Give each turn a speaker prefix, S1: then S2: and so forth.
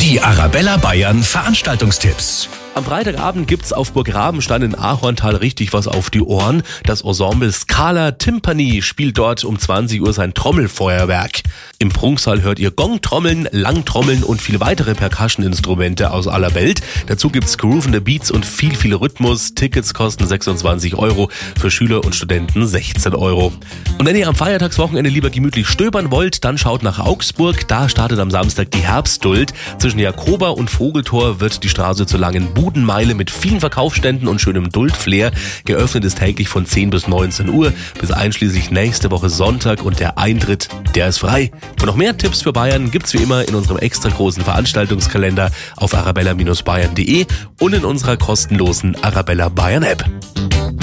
S1: Die Arabella Bayern Veranstaltungstipps.
S2: Am Freitagabend gibt's auf Burg Rabenstein in Ahorntal richtig was auf die Ohren. Das Ensemble Scala Timpani spielt dort um 20 Uhr sein Trommelfeuerwerk. Im Prunksaal hört ihr Gongtrommeln, Langtrommeln und viele weitere Percussion-Instrumente aus aller Welt. Dazu gibt's groovende Beats und viel Rhythmus. Tickets kosten 26 €, für Schüler und Studenten 16 €. Und wenn ihr am Feiertagswochenende lieber gemütlich stöbern wollt, dann schaut nach Augsburg. Da startet am Samstag die Herbstduld. Zwischen Jakoba und Vogeltor wird die Straße zur langen Budenmeile mit vielen Verkaufsständen und schönem Duldflair. Geöffnet ist täglich von 10 bis 19 Uhr, bis einschließlich nächste Woche Sonntag, und der Eintritt, der ist frei. Und noch mehr Tipps für Bayern gibt's wie immer in unserem extra großen Veranstaltungskalender auf arabella-bayern.de und in unserer kostenlosen Arabella Bayern App.